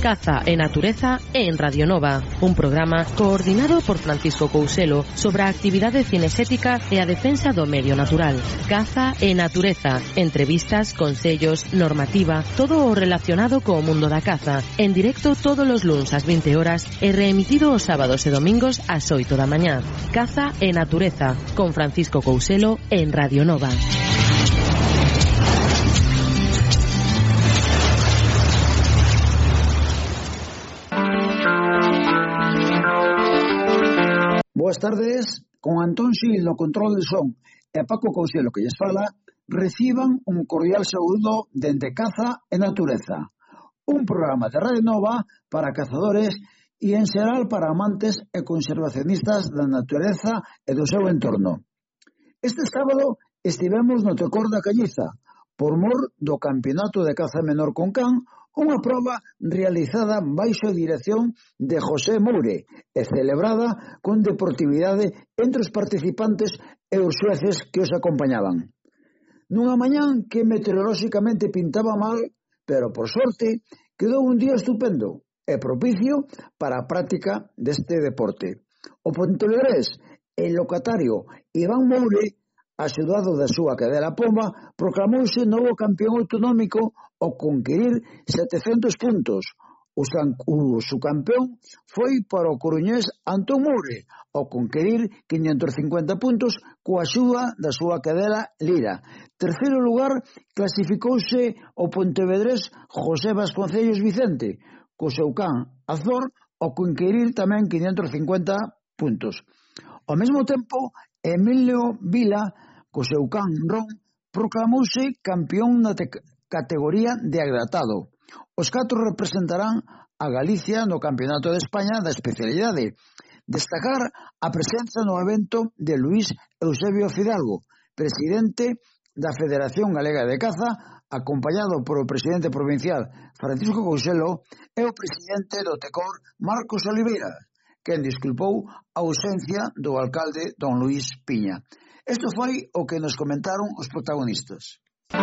Caza e Natureza en Radio Nova, un programa coordinado por Francisco Couselo sobre a actividade cinexética e a defensa do medio natural. Caza e Natureza, entrevistas, consellos, normativa, todo o relacionado co mundo da caza, en directo todos os luns ás 20 horas e reemitido os sábados e domingos ás 8 da mañá. Caza e Natureza, con Francisco Couselo en Radio Nova. Boas tardes, con Antón Xil no control de son e Paco Couselo que lles fala, reciban un cordial saúdo dende Caza e Natureza, un programa de Radio Nova para cazadores e en xeral para amantes e conservacionistas da natureza e do seu entorno. Este sábado estivemos no Tecor da Cañiza, por mor do Campeonato de Caza Menor con Can, unha proba realizada baixo a dirección de José Moure e celebrada con deportividade entre os participantes e os xueces que os acompañaban. Nunha mañán que meteorolóxicamente pintaba mal, pero por sorte quedou un día estupendo e propicio para a práctica deste deporte. O pontevedrés e locatario Iván Moure, axudado da súa cadela Pomba, proclamouse novo campeón autonómico ao conquerir 700 puntos. O subcampeón foi para o coruñés Antón Moure, ao conquerir 550 puntos coa axuda da súa cadela Lira. Terceiro lugar clasificouse o pontevedrés José Vasconcellos Vicente, co seu can Azor, ao conquerir tamén 550 puntos. Ao mesmo tempo, Emilio Vila, co seu can Ron, proclamouse campeón na categoría de agratado. Os catro representarán a Galicia no Campeonato de España da especialidade. Destacar a presenza no evento de Luís Eusebio Fidalgo, presidente da Federación Galega de Caza, acompañado por o presidente provincial Francisco Couselo e o presidente do Tecor Marcos Oliveira, quen disculpou a ausencia do alcalde don Luís Piña. Isto foi o que nos comentaron os protagonistas.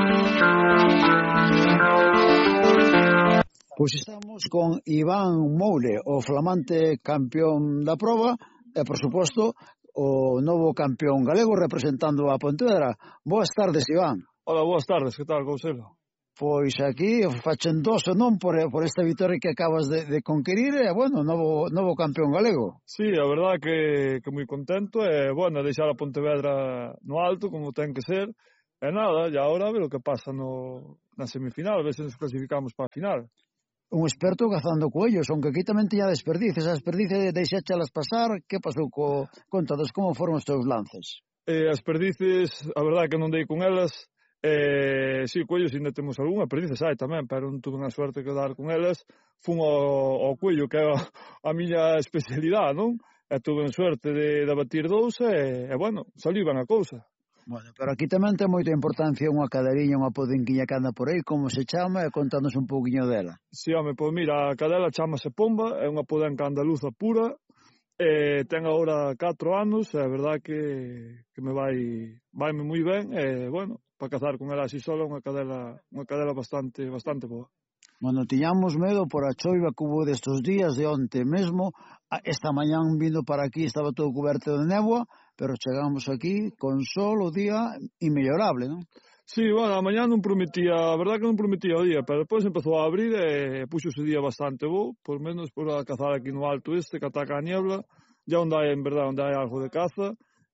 Pois estamos con Iván Moure, o flamante campeón da proba e, por suposto, o novo campeón galego representando a Pontevedra. Boas tardes, Iván. Hola, boas tardes, que tal, Couselo? Pois aquí fachendoso, non, por esta vitória que acabas de conquerir, e, bueno, novo campeón galego. Sí, a verdad que moi contento, e, bueno, deixar a Pontevedra no alto, como ten que ser, e nada, e agora a ver o que pasa na semifinal, a ver se nos clasificamos para a final. Un experto cazando coellos, aunque aquí tamén tiña desperdices. As desperdices deixáchelas pasar, que pasou contados como foron os teus lances? As perdices, a verdade que non dei con elas. Si, coellos ainda temos algunha, perdices hai tamén, pero non tuve a suerte que dar con elas. Fun ao coello, que é a miña especialidade, non? E tuve a suerte de abatir dous e, bueno, saliu ben a cousa. Bueno, pero aquí tamén ten moita importancia unha caderiña, unha podenquiña que anda por aí, como se chama, e contanos un pouquiño dela. Si, home, pois mira, a cadela chamase Pomba, é unha podenca andaluza pura, ten agora 4 anos, e a verdade que me vaime moi ben, e, bueno, para cazar con ela así sola, unha cadela bastante boa. Bueno, tiñamos medo por a choiva que hubo destos días, de onte mesmo. Esta mañán vindo para aquí estaba todo coberto de néboa, pero chegamos aquí con sol o día inmellorable, non? Sí, bueno, a mañá non prometía, a verdade que non prometía o día, pero depois empezou a abrir e puxo ese día bastante bo, por menos por a cazar aquí no alto que ataca a niebla, ya onde hai, en verdade, onde hai algo de caza,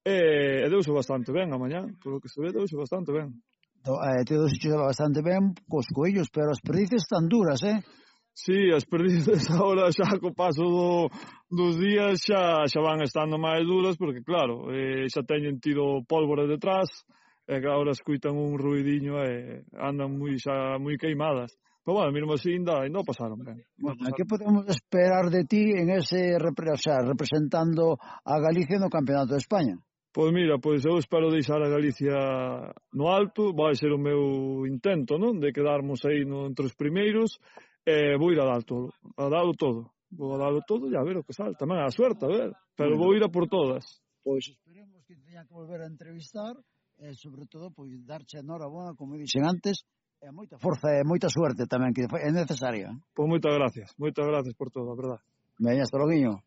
e deuse bastante ben a mañá, por o que se ve, deuse bastante ben. Te deuse bastante ben cos coellos, pero as perdices están duras, Sí, as perdices agora xa co paso dos días xa van estando máis duras, porque claro, xa teñen tido pólvora detrás, e que agora escuitan un ruidiño e andan moi queimadas. Pero bueno, mesmo así ainda pasaron ben. Bueno, que podemos esperar de ti en ese, representando a Galicia no Campeonato de España? Pois mira, eu espero deixar a Galicia no alto, vai ser o meu intento, non? De quedarmos aí entre os primeiros, e vou ir a dar todo. Vou a darlo todo e a ver o que sale. Tamén a suerte, a ver, pero vou ir a por todas. Pois esperemos que teña que volver a entrevistar, e sobre todo, pois darche enhorabuena, como dixen antes, E moita forza e moita suerte tamén, que é necesaria. Pois moitas gracias por todo, a verdade. Veña, hasta loguiño.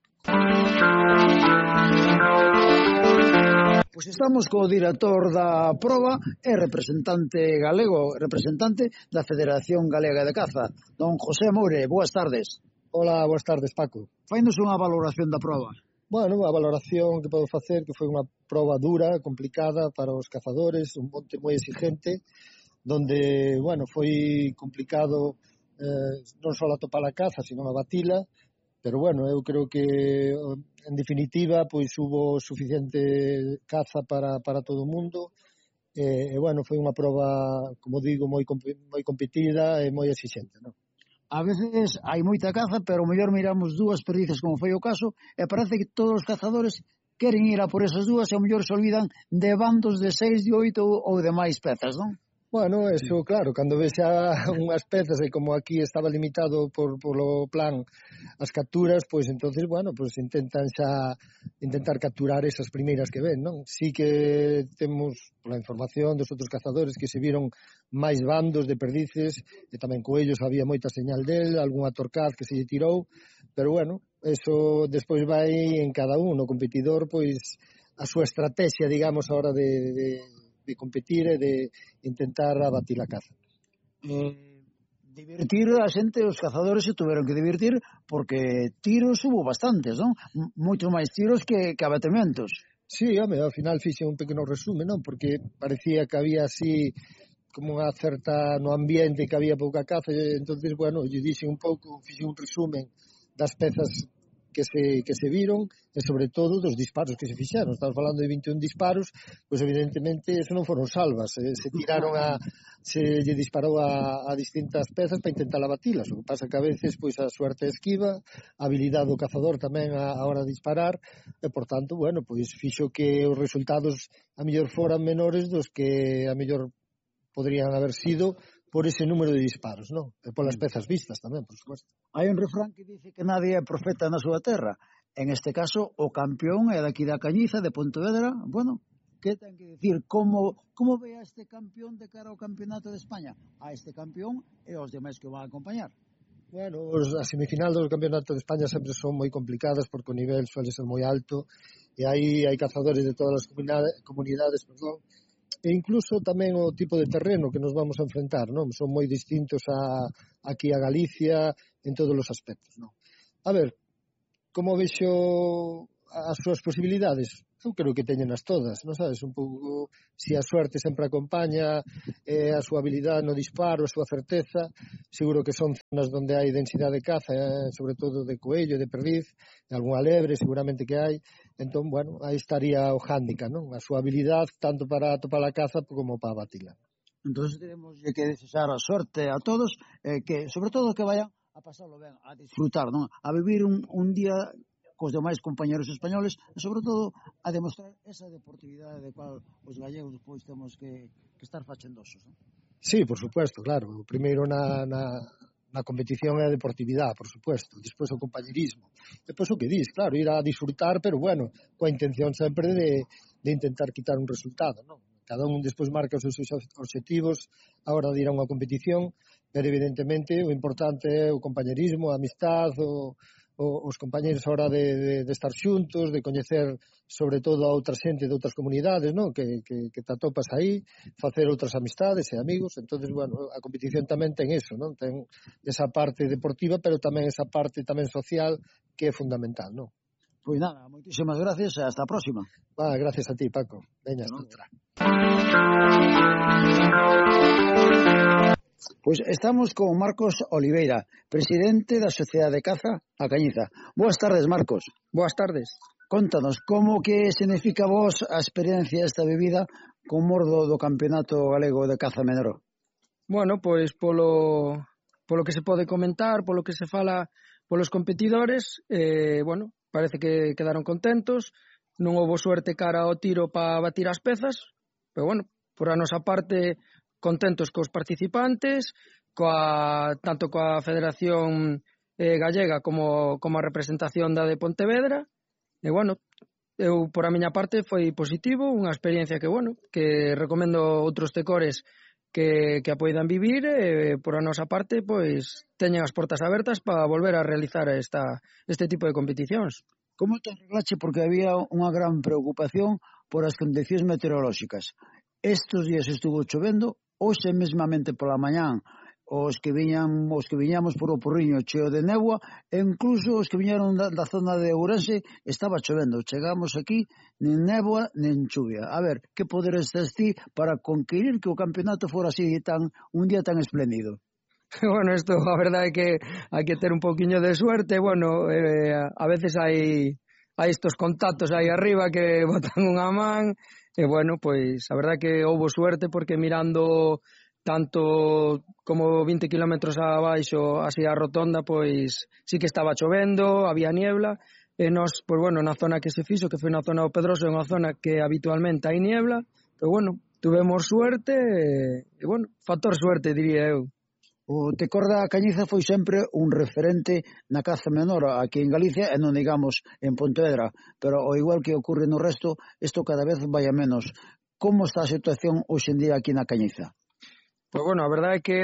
Pois estamos co director da proba e representante galego, representante da Federación Galega de Caza, don José Moure. Boas tardes. Hola, boas tardes, Paco. Fainos unha valoración da proba. Bueno, a valoración que podo facer que foi unha proba dura, complicada para os cazadores, un monte moi exigente, donde, bueno, foi complicado non só atopar a caza, sino a batila, pero, bueno, eu creo que, en definitiva, pois hubo suficiente caza para todo o mundo, e, bueno, foi unha proba, como digo, moi competida e moi exigente, non? A veces hai moita caza, pero mellor miramos dúas perdices, como foi o caso, e parece que todos os cazadores queren ir a por esas dúas e ao mellor se olvidan de bandos de 6, de 8 ou de máis pezas, non? Bueno, eso, claro, cando ves xa unhas pezas e como aquí estaba limitado polo plan as capturas, pois entonces, bueno, pois intentar capturar esas primeiras que ven, non? Sí que temos, pola información dos outros cazadores, que se viron máis bandos de perdices, e tamén coellos había moita señal del, algunha torcaz que se lle tirou, pero bueno, eso despois vai en cada un, o competidor, pois a súa estrategia, digamos, a hora de competir e de intentar abatir a caza. Divertir a xente, os cazadores se tuveron que divertir porque tiros hubo bastantes, non? Moitos máis tiros que abatementos. Sí, home, ao final fixe un pequeno resume, non? Porque parecía que había así como unha certa no ambiente que había pouca caza, e entonces, bueno, lle dixe un pouco, fixe un resumen das pezas que se viron e sobre todo dos disparos que se fixeron. Estamos falando de 21 disparos, pois evidentemente eso non foron salvas, se lle disparou a distintas pezas para intentar abatilas. O que pasa que a veces pois a suerte esquiva, a habilidade do cazador tamén a hora de disparar e por tanto, bueno, pois fixo que os resultados a mellor foran menores dos que a mellor podrían haber sido por ese número de disparos, non? E polas pezas vistas tamén, por suposto. Hai un refrán que dice que nadie é profeta na súa terra. En este caso, o campeón é daqui da Cañiza, de Pontevedra. Bueno, que ten que dicir? Como ve a este campeón de cara ao campeonato de España? A este campeón e aos demais que o van a acompañar. Bueno, a semifinal do campeonato de España sempre son moi complicadas porque o nivel suele ser moi alto e hai cazadores de todas as comunidades, e incluso tamén o tipo de terreno que nos vamos a enfrentar, non? Son moi distintos aquí a Galicia en todos os aspectos, non? A ver, como vexo as súas posibilidades? Eu creo que teñenas todas, non sabes? Un pouco, se a suerte sempre acompaña, a súa habilidade no disparo, a súa certeza, seguro que son zonas onde hai densidade de caza, sobre todo de coello, de perdiz, de algunha lebre, seguramente que hai. Entón, bueno, aí estaría o hándicap, non? A súa habilidade, tanto para atopar a caza como para abatila. Entón, tenemos que desexar a sorte a todos, que, sobre todo, que vayan a pasarlo ben, a disfrutar, non? A vivir un día cos demais compañeros españoles e, sobre todo, a demostrar esa deportividade de cual os gallegos pois temos que estar fachendosos, non? Sí, por supuesto, claro. O primeiro na competición é a deportividade, por supuesto. Despois o compañerismo. Despois o que dis, claro, ir a disfrutar, pero bueno, coa intención sempre de intentar quitar un resultado, non? Cada un despois marca os seus obxectivos a hora de ir a unha competición, pero evidentemente o importante é o compañerismo, a amistad, os compañeros a hora de estar xuntos, de coñecer sobre todo a outra xente de outras comunidades, non? Que te atopas aí, facer outras amistades e amigos. Entonces, bueno, a competición tamén ten eso, non? Ten esa parte deportiva, pero tamén esa parte tamén social que é fundamental, non? Pois nada, moitísimas gracias e hasta a próxima. Gracias a ti, Paco. Veña, hasta outra. Pois estamos con Marcos Oliveira, presidente da Sociedade de Caza A Cañiza. Boas tardes, Marcos. Boas tardes. Contanos, como que significa vos a experiencia esta vivida con mordo do Campeonato Galego de Caza Menor? Bueno, pois polo que se pode comentar, polo que se fala polos competidores, bueno, parece que quedaron contentos, non houbo suerte cara ao tiro para batir as pezas, pero bueno, por a nosa parte contentos cos participantes, tanto coa Federación Gallega como a representación da de Pontevedra. E bueno, eu por a miña parte foi positivo, unha experiencia que, bueno, que recomendo outros tecores que poidan vivir, por a nosa parte, pois teñen as portas abertas para volver a realizar este tipo de competicións. Como te arreglache? Porque había unha gran preocupación por as condicións meteorolóxicas. Estes días estuvo chovendo, hoxe mesmamente pola mañán, os que viñamos por o Porriño cheo de néboa, e incluso os que viñeron da zona de Ourense estaba chovendo. Chegamos aquí, nin néboa, nin chuvia. A ver, que poderes tes ti para conquerir que o campeonato fora así un día tan espléndido? Bueno, isto a verdade é que hai que ter un poquinho de suerte. Bueno, a veces hai estos contactos aí arriba que botan unha man, e bueno, pois a verdade é que houbo suerte, porque mirando tanto como 20 kilómetros abaixo, así a rotonda, pois sí que estaba chovendo, había niebla, e nós, pois bueno, na zona que se fixo, que foi na zona do Pedroso, é unha zona que habitualmente hai niebla, pero bueno, tuvemos suerte, e bueno, factor suerte, diría eu. O Tecor da Cañiza foi sempre un referente na caza menor aquí en Galicia e non digamos en Pontevedra, pero ao igual que ocorre no resto, isto cada vez vai a menos. Como está a situación hoxe en día aquí na Cañiza? Pois bueno, a verdade é que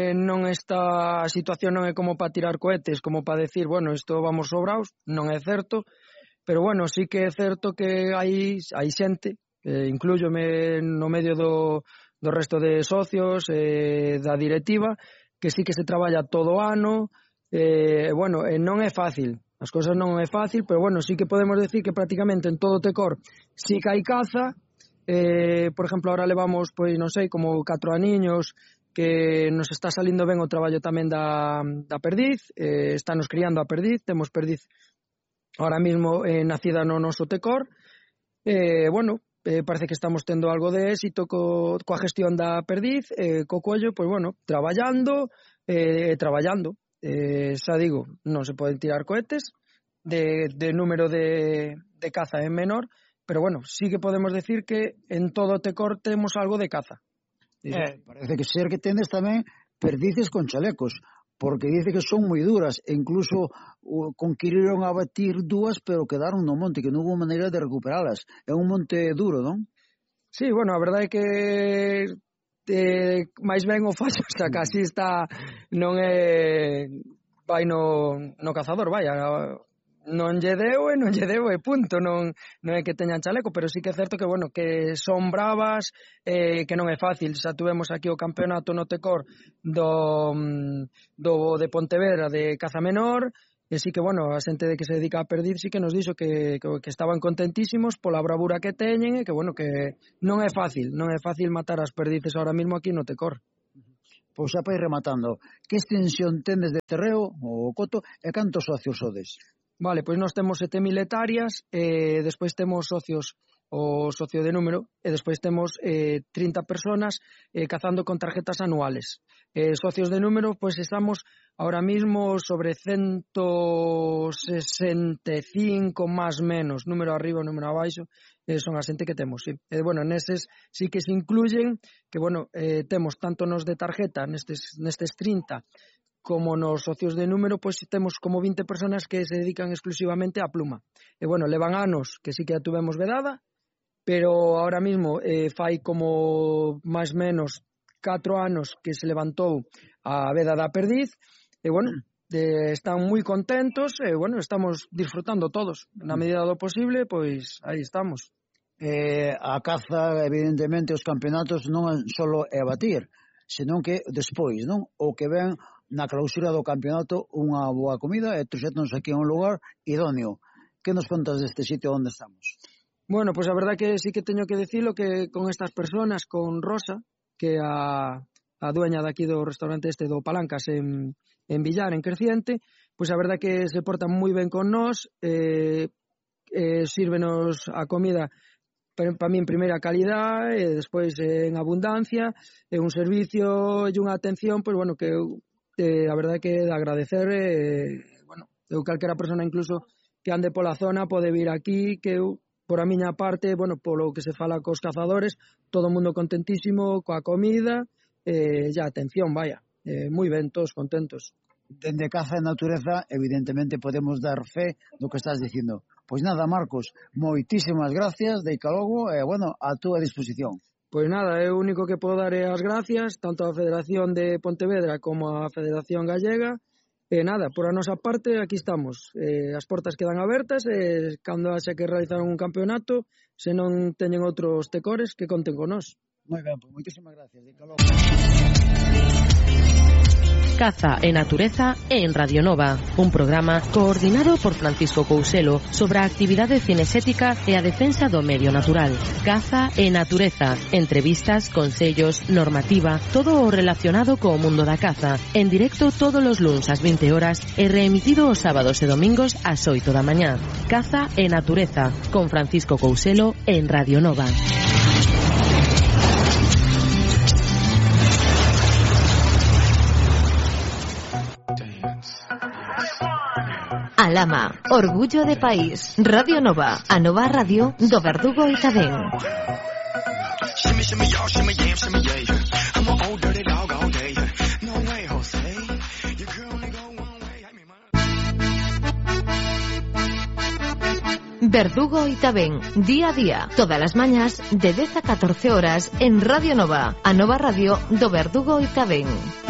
a situación non é como para tirar cohetes, como para decir, bueno, isto vamos sobraos, non é certo, pero bueno, sí que é certo que hai xente, inclúyome no medio do resto de socios, da directiva, que sí que se traballa todo o ano, bueno, non é fácil, as cousas non é fácil, pero bueno, sí que podemos decir que prácticamente en todo o Tecor sí que hai caza. Por exemplo, ahora levamos, pois non sei, como 4 aniños que nos está salindo ben o traballo tamén da perdiz, estános criando a perdiz, temos perdiz ahora mismo nacida no noso Tecor, bueno, parece que estamos tendo algo de éxito coa gestión da perdiz, co collo, pois bueno, traballando, xa digo, non se poden tirar cohetes, de número de caza é menor, pero bueno, sí que podemos decir que en todo o Tecor temos algo de caza. Parece que ser que tendes tamén perdices con chalecos, porque dice que son moi duras, e incluso conquiriron a batir 2, pero quedaron no monte, que non hubo maneira de recuperalas. É un monte duro, non? Sí, bueno, a verdade é que máis ben o fallo, xa casi está, non é, vai no cazador, vaya, non lle deu e punto, non é que teñan chaleco, pero sí que é certo que, bueno, que son bravas, que non é fácil. Xa tuvemos aquí o campeonato no Tecor de Pontevedra de caza menor, e sí que, bueno, a xente de que se dedica a perdir sí que nos dixo que estaban contentísimos pola bravura que teñen, e que, bueno, que non é fácil matar as perdices ahora mismo aquí no Tecor. Pois xa para ir rematando, que extensión tendes de terreo, o coto, e cantos socios sodes? Vale, pois nós temos 7.000 hectáreas, despois temos socios, o socio de número, e despois temos 30 personas cazando con tarjetas anuales. Socios de número, pois estamos ahora mismo sobre 165 máis menos, número arriba, número abaixo, son a xente que temos, sí. Bueno, neses sí que se incluyen, que bueno, temos tanto nos de tarjeta, nestes 30, como nos socios de número, pois temos como 20 personas que se dedican exclusivamente á pluma. E bueno, levan anos que sí que a tuvemos vedada, pero ahora mismo fai como máis menos 4 anos que se levantou a veda da perdiz, e bueno, están moi contentos, e bueno, estamos disfrutando todos. Na medida do posible, pois aí estamos. A caza, evidentemente, os campeonatos non só é batir, senón que despois, non? O que ven na clausura do campeonato unha boa comida e trouxétonos aquí a un lugar idóneo. Que nos contas deste sitio onde estamos? Bueno, pois a verdade que sí que teño que decirlo, que con estas personas, con Rosa, que é a dueña daqui do restaurante do Palancas en Villar, en Creciente, pois a verdade que se portan moi ben con nós, sírvenos a comida para mí en primeira calidad, e despois en abundancia, e un servicio e unha atención, pois bueno, que a verdade que de agradecer, bueno, eu calquera persona incluso que ande pola zona pode vir aquí, que eu, por a miña parte, bueno, polo que se fala cos cazadores, todo o mundo contentísimo coa comida, e a atención, vaya, moi ben, todos contentos. Dende Caza e Natureza, evidentemente, podemos dar fe do que estás dicindo. Pois nada, Marcos, moitísimas gracias, deica logo, e, bueno, a túa disposición. Pois nada, eu o único que podo dar é as gracias tanto á Federación de Pontevedra como á Federación Gallega. E nada, por a nosa parte, aquí estamos. As portas quedan abertas e cando haxe que realizar un campeonato, se non teñen outros tecores, que conten con nós. Moi ben, pois moitísimas gracias. Caza e Natureza en Radio Nova, un programa coordinado por Francisco Couselo sobre a actividade cinexética e a defensa do medio natural. Caza e Natureza, entrevistas, consellos, normativa, todo o relacionado co mundo da caza, en directo todos os luns ás 20 horas e reemitido os sábados e domingos ás 8 da mañá. Caza e Natureza, con Francisco Couselo en Radio Nova. Alama, orgullo de país. Radio Nova, a nova radio do Verdugo Itadén. Verdugo Itadén, día a día, todas as mañas de 10 a 14 horas en Radio Nova, a nova radio do Verdugo Itadén.